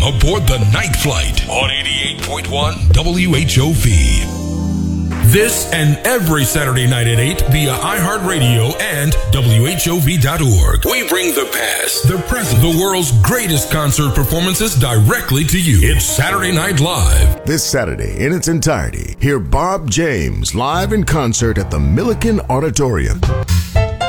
aboard the Night Flight on 88.1 WHOV. This and every Saturday night at 8 via iHeartRadio and WHOV.org. We bring the past, the present, the world's greatest concert performances directly to you. It's Saturday Night Live. This Saturday, in its entirety, hear Bob James live in concert at the Milliken Auditorium.